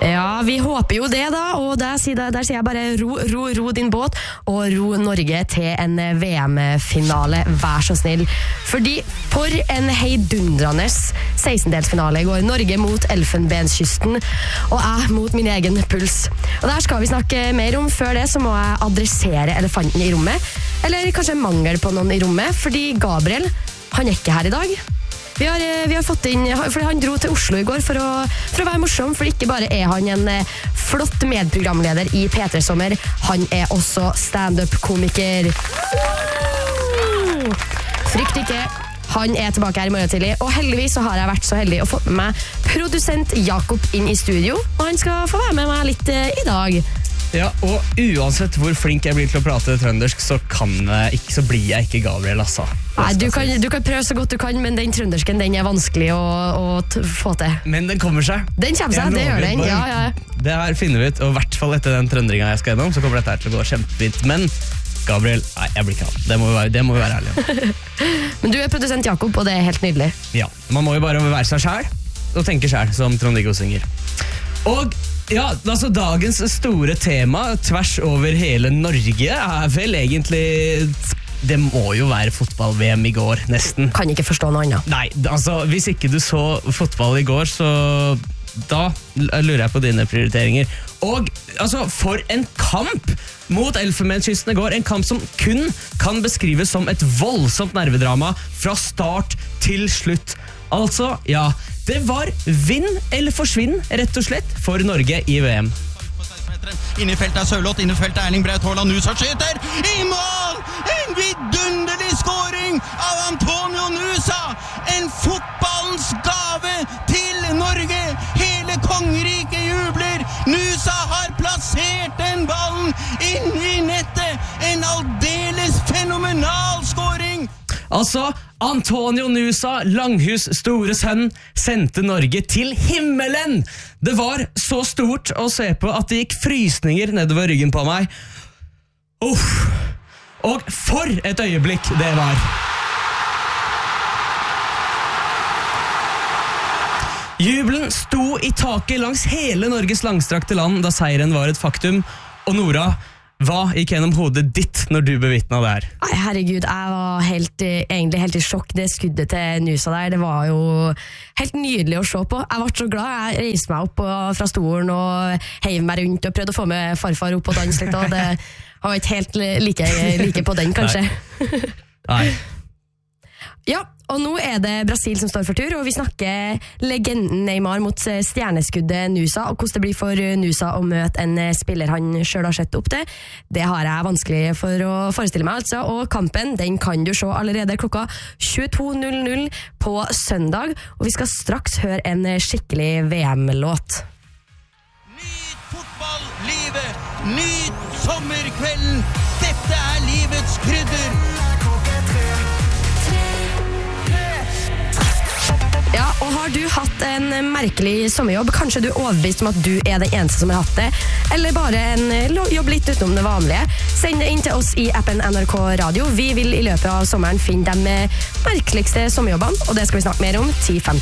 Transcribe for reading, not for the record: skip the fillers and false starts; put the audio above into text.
Ja, vi håper jo det da, og der sier jeg bare ro din båt, og ro Norge til en VM-finale, vær så snill. Fordi for en heidundrende 16-delsfinale går Norge mot Elfenbenskysten, og jeg mot min egen puls. Og der skal vi snakke mer om. Før det så må jeg adressere elefanten i rommet, eller kanskje mangel på noen i rommet, fordi Gabriel, han er ikke her i dag. Vi har fått inn, fordi han dro til Oslo i går for å være morsom, for ikke bare er han en flott medprogramleder i P3 Sommer, han er også stand-up-komiker. Frykt ikke, han er tilbake her i morgen tidlig, og heldigvis så har jeg vært så heldig å få med meg produsent Jakob inn i studio, og han skal få være med meg litt i dag. Ja, og uansett hvor flink jeg blir til å prate trøndersk, så blir jeg ikke Gabriel, altså. Nei, du kan prøve så godt du kan, men den trøndersken, den er vanskelig å få til. Men den kommer seg. Den kommer seg, det gjør den, ja. Det her finner vi ut, og i hvert fall etter den trøndringa jeg skal gjennom, så kommer dette her til å gå kjempefint. Men Gabriel, nei, jeg blir ikke han. Det må vi være ærlige om. Men du er produsent Jakob, og det er helt nydelig. Ja, man må jo bare være seg selv, og tenke selv, som Trond-Viggo synger. Og ja, altså dagens store tema tvers over hele Norge er vel egentlig... Det må jo være fotball-VM i går, nesten. Kan ikke forstå noe annet. Nei, altså, hvis ikke du så fotball i går, så da lurer jeg på dine prioriteringer. Og altså, for en kamp mot Elfenbenskysten i går. En kamp som kun kan beskrives som et voldsomt nervedrama fra start til slutt. Altså, ja, det var vinn eller forsvinn, rett og slett, for Norge i VM. Inne i feltet er Sørloth, inne i feltet er Erling Braut Haaland, Nusa skyter i mål! En vidunderlig scoring av Antonio Nusa! En fotballens gave til Norge! Hele kongeriket jubler! Nusa har plassert den ballen inn i nettet! En aldeles fenomenal scoring! Altså, Antonio Nusa, Langhus store sønn, sendte Norge til himmelen! Det var så stort å se på at det gikk frysninger nedover ryggen på meg. Uff! Og for et øyeblikk det var! Jubelen sto i taket langs hele Norges langstrakte land da seieren var et faktum. Og Nora, hva gikk gjennom hodet ditt når du bevitnet det her? Nei, herregud, jeg var egentlig helt i sjokk. Det skuddet til Nusa der, det var jo helt nydelig å se på. Jeg ble så glad, jeg reiste meg opp fra stolen og heiv meg rundt og prøvde å få med farfar opp og danse litt, og det var ikke helt like på den, kanskje. Nei. Ja, og nå er det Brasil som står for tur, og vi snakker legenden Neymar mot stjerneskuddet Nusa, og hvordan det blir for Nusa å møte en spiller han selv har sett opp til. Det har jeg vanskelig for å forestille meg, altså, og kampen, den kan du se allerede klokka 22:00 på søndag, og vi skal straks høre en skikkelig VM-låt. Nyt fotballlivet, nyt sommerkvelden, dette er livets krydder. Ja, og har du hatt en merkelig sommerjobb? Kanskje du er overbevist om at du er den eneste som har hatt det, eller bare en jobb litt utenom det vanlige? Send det inn til oss i appen NRK Radio. Vi vil i løpet av sommeren finne de merkeligste sommerjobbene, og det skal vi snakke mer om 10:50.